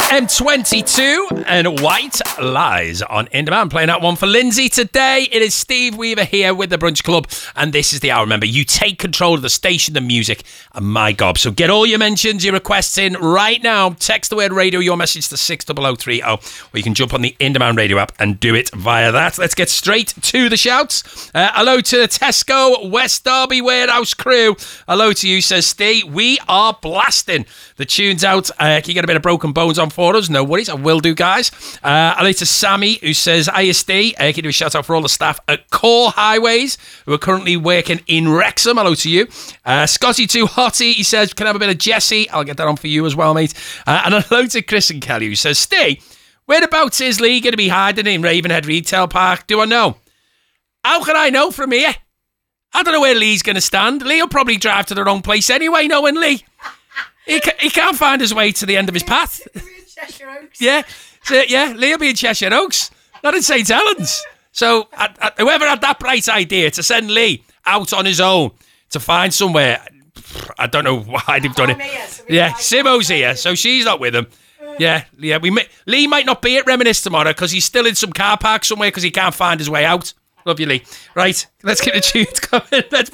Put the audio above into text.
M22 and White Lies on In Demand. Playing that one for Lindsay today. It is Steve Weaver here with the Brunch Club, and this is the hour. Remember, you take control of the station, the music, and my gob. So get all your mentions, your requests in right now. Text the word radio, your message to 60030, or you can jump on the In Demand radio app and do it via that. Let's get straight to the shouts. Hello to the Tesco West Derby Warehouse crew. Hello to you, says Steve. We are blasting the tunes out. Can you get a bit of Broken Bones on for us? No worries, I will do, guys. Hello to Sammy, who says, ISD, can you do a shout out for all the staff at Core Highways who are currently working in Wrexham. Hello to you. Scotty Too Hottie, he says, can I have a bit of Jesse? I'll get that on for you as well, mate. And hello to Chris and Kelly, who says, Steve, whereabouts is Lee going to be hiding in Ravenhead Retail Park? Do I know? How can I know from here? I don't know where Lee's going to stand. Lee will probably drive to the wrong place anyway, knowing Lee. He can't find his way to the end of his path. Cheshire Oaks. Yeah, Lee will be in Cheshire Oaks, not in St Helens. So whoever had that bright idea to send Lee out on his own to find somewhere, I don't know why they've done it. Here, so Simo's here, so she's not with him. Yeah. Lee might not be at Reminisce tomorrow because he's still in some car park somewhere because he can't find his way out. Love you, Lee. Right, let's keep the tunes coming. Let's